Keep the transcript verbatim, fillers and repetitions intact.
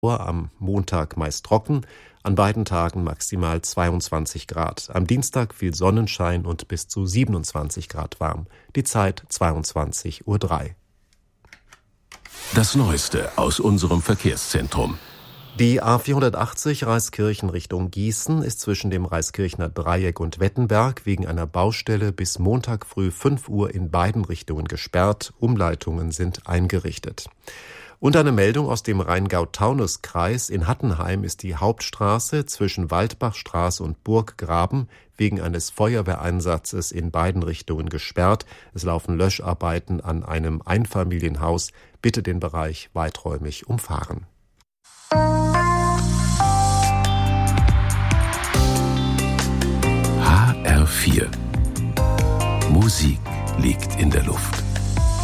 am Montag meist trocken, an beiden Tagen maximal zweiundzwanzig Grad. Am Dienstag viel Sonnenschein und bis zu siebenundzwanzig Grad warm. Die Zeit zweiundzwanzig Uhr drei. Das Neueste aus unserem Verkehrszentrum. Die A vierhundertachtzig Reiskirchen Richtung Gießen ist zwischen dem Reiskirchner Dreieck und Wettenberg wegen einer Baustelle bis Montag früh fünf Uhr in beiden Richtungen gesperrt. Umleitungen sind eingerichtet. Und eine Meldung aus dem Rheingau-Taunus-Kreis. In Hattenheim ist die Hauptstraße zwischen Waldbachstraße und Burggraben wegen eines Feuerwehreinsatzes in beiden Richtungen gesperrt. Es laufen Löscharbeiten an einem Einfamilienhaus. Bitte den Bereich weiträumig umfahren. H R vier. Musik liegt in der Luft.